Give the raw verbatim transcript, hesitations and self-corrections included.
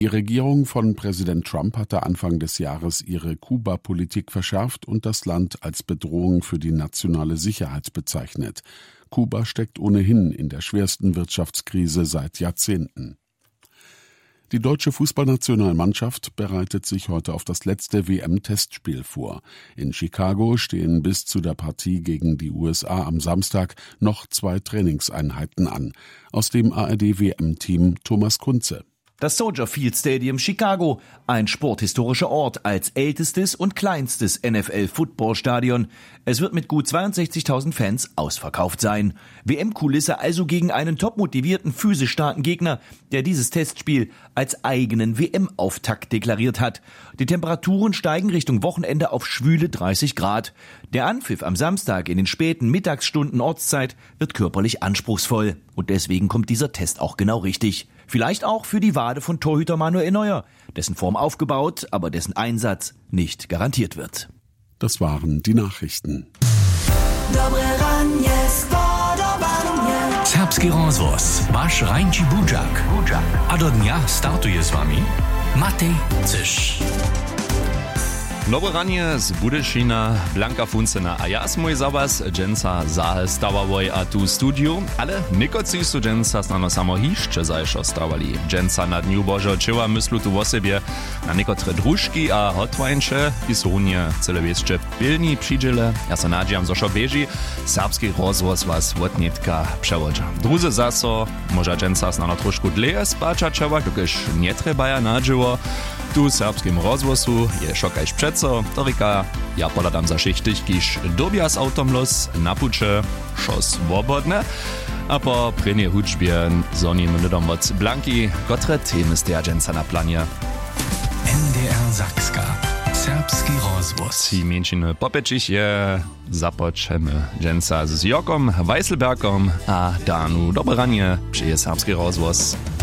Die Regierung von Präsident Trump hatte Anfang des Jahres ihre Kuba-Politik verschärft und das Land als Bedrohung für die nationale Sicherheit bezeichnet. Kuba steckt ohnehin in der schwersten Wirtschaftskrise seit Jahrzehnten. Die deutsche Fußballnationalmannschaft bereitet sich heute auf das letzte W M-Testspiel vor. In Chicago stehen bis zu der Partie gegen die U S A am Samstag noch zwei Trainingseinheiten an. Aus dem A R D-W M-Team Thomas Kunze. Das Soldier Field Stadium Chicago, ein sporthistorischer Ort als ältestes und kleinstes N F L-Football-Stadion. Es wird mit gut zweiundsechzigtausend Fans ausverkauft sein. W M-Kulisse also gegen einen topmotivierten, physisch starken Gegner, der dieses Testspiel als eigenen W M-Auftakt deklariert hat. Die Temperaturen steigen Richtung Wochenende auf schwüle dreißig Grad. Der Anpfiff am Samstag in den späten Mittagsstunden Ortszeit wird körperlich anspruchsvoll. Und deswegen kommt dieser Test auch genau richtig. Vielleicht auch für die Wade von Torhüter Manuel Neuer, dessen Form aufgebaut, aber dessen Einsatz nicht garantiert wird. Das waren die Nachrichten. Serbski rozhlas, váš Rajnči Budžak. A do dňa startuje s vami Matej Ciš. Dobre ranie z Budyšina, Blanka Funcena a ja smoj za was, dženca zahe stavavoj a tu studiu, ale nikoci su dženca snano samo hišće zajšo stavali. Dženca na dnju Božo čeva myslu tu o sebie na nekotre družki a hotwajnče i su unije cele viesče pilni přiđele. Ja se nadžiam, zošo beži, serbski rozhlas was wotnitka převodža. Druze zaso, moža dženca snano trošku dleje spača čeva, dokež netrebaja nadživo. Tu w serbskim rozhłasu je šokajš přeco, to rika, ja podadam za šichtig, kiž dobia s autom los, napuče, šos wobodne, a po prenie hudžbie zonim lidom od Blanki, kotre temy z tej dženca na planie. N D R Sakska. Serbski rozhlas. Ci mieńšiny popečich je započemy dženca z Jokom Weiselbergom a Danu dobre ranie, přeje serbski rozhlas.